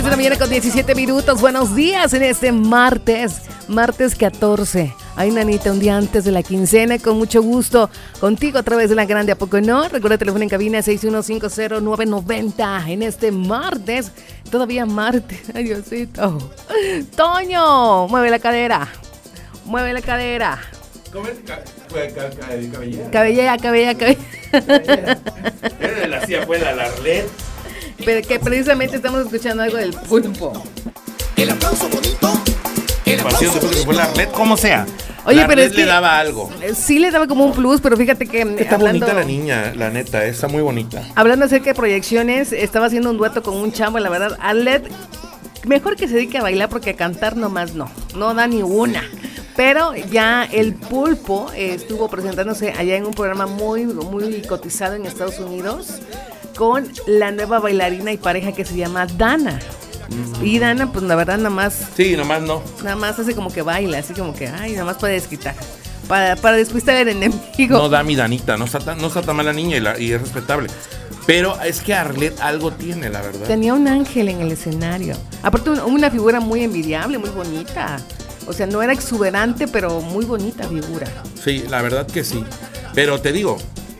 10 de la mañana con 17 minutos. Buenos días en este martes 14. Ay, nanita, un día antes de la quincena, con mucho gusto contigo a través de la grande, ¿a poco no? Recuerda, teléfono en cabina 6150990. En este martes, todavía martes. Ay, Diosito. Toño, mueve la cadera. Mueve la cadera. ¿Cómo es? Cabellera. Cabellera. La hacía fue la Larlet. Pero que precisamente estamos escuchando algo del pulpo. El aplauso bonito. El Pasión aplauso después de que fue Larlet, como sea. Oye, Larlet pero es que le daba algo. Sí le daba como un plus, pero fíjate que Está bonita la niña, la neta, está muy bonita. Hablando acerca de proyecciones, estaba haciendo un dueto con un chavo, la verdad, Arlet, mejor que se dedique a bailar porque a cantar nomás no da ni una. Pero ya el pulpo estuvo presentándose allá en un programa muy, muy cotizado en Estados Unidos con la nueva bailarina y pareja que se llama Dana. Y Dana, pues la verdad, nada más. Sí, nomás no. Nada más hace como que baila, así como que, ay, nada más para desquitar. Para despistar al enemigo. No da mi Danita, no está tan mala niña y es respetable. Pero es que Arlet algo tiene, la verdad. Tenía un ángel en el escenario. Aparte, una figura muy envidiable, muy bonita. O sea, no era exuberante, pero muy bonita figura. Sí, la verdad que sí. Pero te digo,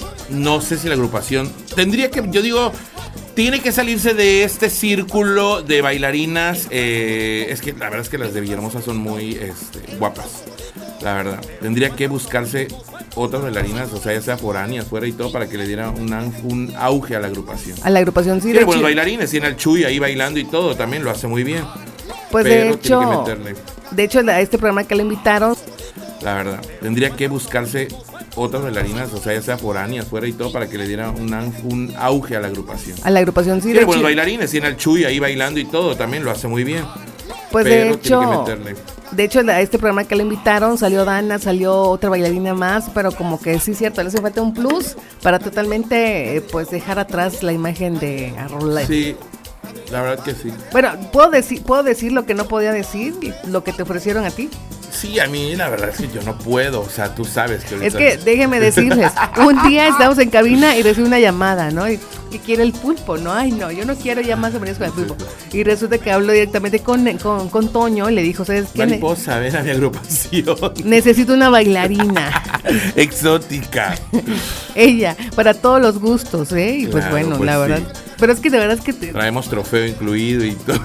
no sé si la agrupación tendría que, yo digo, tiene que salirse de este círculo de bailarinas. Es que la verdad es que las de Villahermosa son muy guapas. La verdad, tendría que buscarse otras bailarinas, o sea, ya sea foráneas, fuera y todo, para que le diera un auge a la agrupación. A la agrupación, sí. Tiene buenos bailarines, tiene al Chuy ahí bailando y todo, también lo hace muy bien. Pues pero tiene que meterle. De hecho, a este programa que le invitaron, la verdad, tendría que buscarse otras bailarinas, o sea, ya sea foráneas, fuera y todo, para que le diera un auge a la agrupación. A la agrupación, sí. Tiene buenos bailarines, tiene al Chuy ahí bailando y todo, también lo hace muy bien. Pues pero tiene que meterle. De hecho, a este programa que le invitaron salió Dana, salió otra bailarina más, pero como que sí es cierto, le hace falta un plus para totalmente pues dejar atrás la imagen de Arlet. Sí, la verdad que sí. Bueno, ¿puedo decir lo que no podía decir? Lo que te ofrecieron a ti. Sí, a mí la verdad es que yo no puedo, o sea, tú sabes que ahorita... Es que déjenme decirles, un día estamos en cabina y recibo una llamada, ¿no? Y que quiere el pulpo, ¿no? Ay, no, yo no quiero ya más con el pulpo. Y resulta que hablo directamente con Toño y le dijo, ¿sabes qué? Mariposa, ven a mi agrupación. Necesito una bailarina. Exótica. Ella, para todos los gustos, ¿eh? Y pues Claro, bueno, pues la verdad. sí. Pero es que de verdad es que... Traemos trofeo incluido y todo.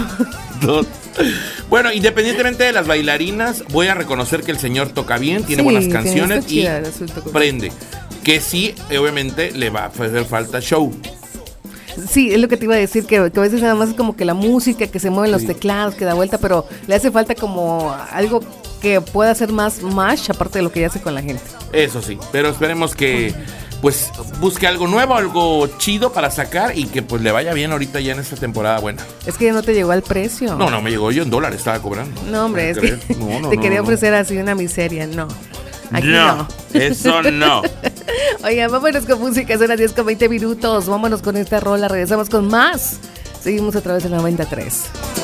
Bueno, independientemente de las bailarinas, voy a reconocer que el señor toca bien, tiene buenas canciones y prende. Que sí, obviamente, le va a hacer falta show. Sí, es lo que te iba a decir, que a veces nada más es como que la música, que se mueven los teclados, que da vuelta, pero le hace falta como algo que pueda hacer más mash, aparte de lo que ya hace con la gente. Eso sí, pero esperemos que pues busque algo nuevo, algo chido para sacar y que pues le vaya bien ahorita ya en esta temporada buena. Es que no te llegó al precio. No, me llegó yo en dólares, estaba cobrando. No, hombre, es que te quería ofrecer así una miseria, no. Aquí no. Eso no. Oigan, vámonos con música, son las 10 con 20 minutos. Vámonos con esta rola, regresamos con más. Seguimos a través del 93.